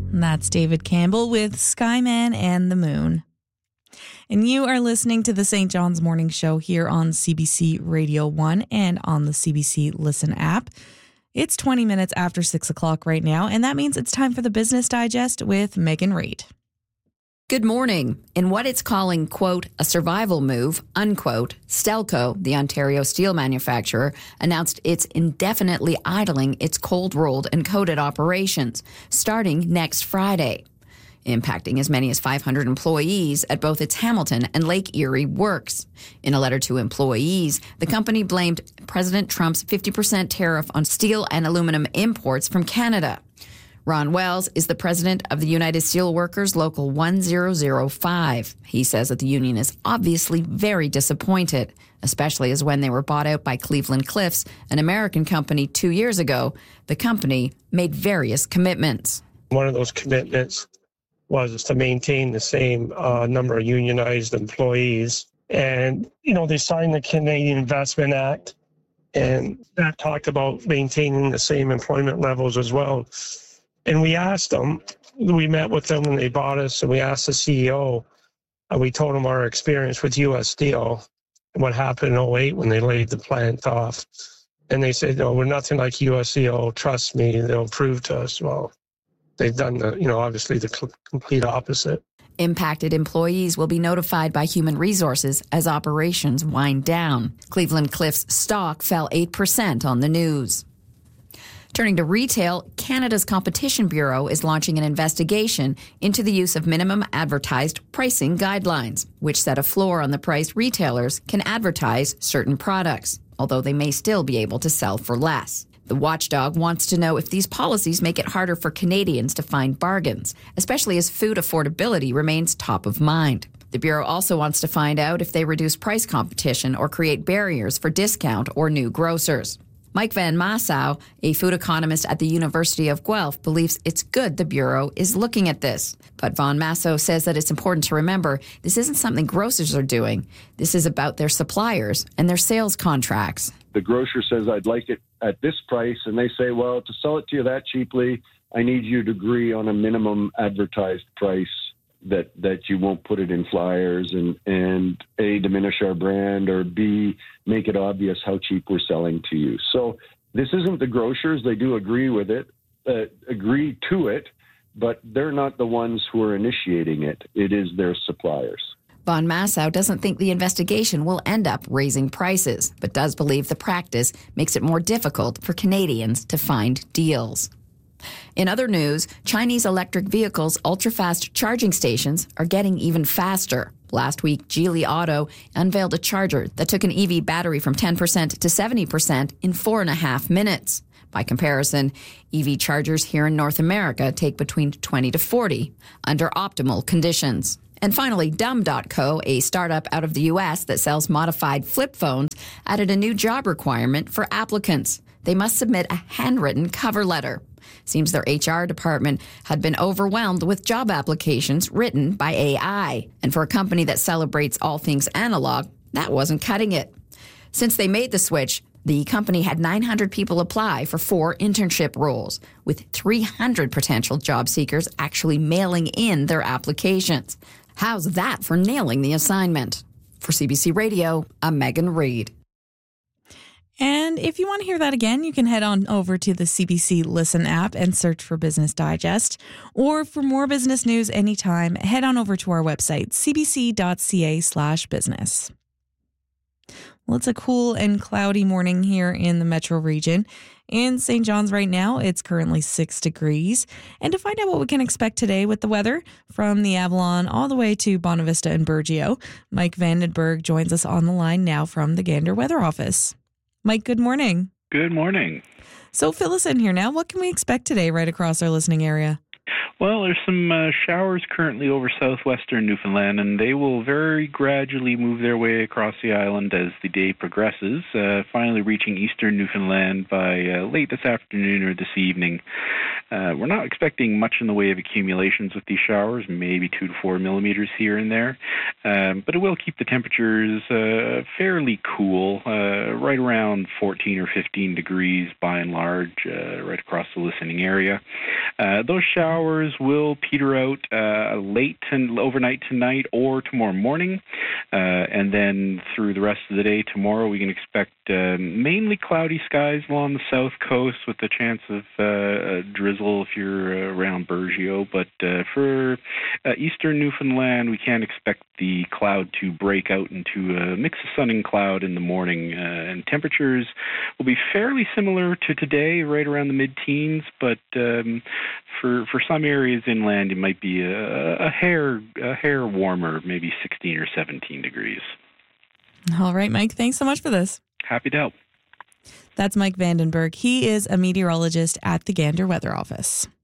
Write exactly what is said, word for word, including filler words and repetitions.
That's David Campbell with Skyman and the Moon. And you are listening to the Saint John's Morning Show here on C B C Radio one and on the C B C Listen app. It's twenty minutes after six o'clock right now, and that means it's time for the Business Digest with Megan Reid. Good morning. In what it's calling, quote, a survival move, unquote, Stelco, the Ontario steel manufacturer, announced it's indefinitely idling its cold-rolled and coated operations, starting next Friday, impacting as many as five hundred employees at both its Hamilton and Lake Erie works. In a letter to employees, the company blamed President Trump's fifty percent tariff on steel and aluminum imports from Canada. Ron Wells is the president of the United Steelworkers Local one thousand five. He says that the union is obviously very disappointed, especially as when they were bought out by Cleveland Cliffs, an American company, two years ago, the company made various commitments. One of those commitments was to maintain the same uh, number of unionized employees. And, you know, they signed the Canadian Investment Act, and that talked about maintaining the same employment levels as well. And we asked them, we met with them when they bought us, and we asked the C E O, and we told him our experience with U S Steel and what happened in oh eight when they laid the plant off. And they said, no, we're nothing like U S Steel. Trust me, they'll prove to us. Well, they've done the, you know, obviously the cl- complete opposite. Impacted employees will be notified by Human Resources as operations wind down. Cleveland Cliffs stock fell eight percent on the news. Turning to retail, Canada's Competition Bureau is launching an investigation into the use of minimum advertised pricing guidelines, which set a floor on the price retailers can advertise certain products, although they may still be able to sell for less. The watchdog wants to know if these policies make it harder for Canadians to find bargains, especially as food affordability remains top of mind. The Bureau also wants to find out if they reduce price competition or create barriers for discount or new grocers. Mike Van Massow, a food economist at the University of Guelph, believes it's good the Bureau is looking at this. But Van Massow says that it's important to remember this isn't something grocers are doing. This is about their suppliers and their sales contracts. The grocer says, I'd like it at this price, and they say, well, to sell it to you that cheaply, I need you to agree on a minimum advertised price that that you won't put it in flyers and, and A, diminish our brand, or B, make it obvious how cheap we're selling to you. So this isn't the grocers. They do agree with it, uh, agree to it, but they're not the ones who are initiating it. It is their suppliers. Von Massow doesn't think the investigation will end up raising prices, but does believe the practice makes it more difficult for Canadians to find deals. In other news, Chinese electric vehicles' ultra-fast charging stations are getting even faster. Last week, Geely Auto unveiled a charger that took an E V battery from ten percent to seventy percent in four and a half minutes. By comparison, E V chargers here in North America take between twenty to forty under optimal conditions. And finally, Dumb dot co, a startup out of the U S that sells modified flip phones, added a new job requirement for applicants. They must submit a handwritten cover letter. Seems their H R department had been overwhelmed with job applications written by A I. And for a company that celebrates all things analog, that wasn't cutting it. Since they made the switch, the company had nine hundred people apply for four internship roles, with three hundred potential job seekers actually mailing in their applications. How's that for nailing the assignment? For C B C Radio, I'm Megan Reid. And if you want to hear that again, you can head on over to the C B C Listen app and search for Business Digest. Or for more business news anytime, head on over to our website, cbc.ca slash business. Well, it's a cool and cloudy morning here in the metro region. In Saint John's right now, it's currently six degrees. And to find out what we can expect today with the weather, from the Avalon all the way to Bonavista and Burgeo, Mike Vandenberg joins us on the line now from the Gander Weather Office. Mike, good morning. Good morning. So fill us in here now. What can we expect today right across our listening area? Well, there's some uh, showers currently over southwestern Newfoundland, and they will very gradually move their way across the island as the day progresses, uh, finally reaching eastern Newfoundland by uh, late this afternoon or this evening. Uh, we're not expecting much in the way of accumulations with these showers, maybe two to four millimeters here and there, um, but it will keep the temperatures uh, fairly cool, uh, right around fourteen or fifteen degrees by and large, uh, right across the listening area. Uh, those showers showers will peter out uh, late and overnight tonight or tomorrow morning. Uh, and then through the rest of the day tomorrow, we can expect uh, mainly cloudy skies along the south coast with a chance of uh, a drizzle if you're around Burgeo. But uh, for uh, eastern Newfoundland, we can't expect the cloud to break out into a mix of sun and cloud in the morning. Uh, and temperatures will be fairly similar to today, right around the mid-teens. But um, for for some areas inland, it might be a, a hair a hair warmer, maybe sixteen or seventeen degrees. All right, Mike, thanks so much for this. Happy to help. That's Mike Vandenberg. He is a meteorologist at the Gander Weather Office.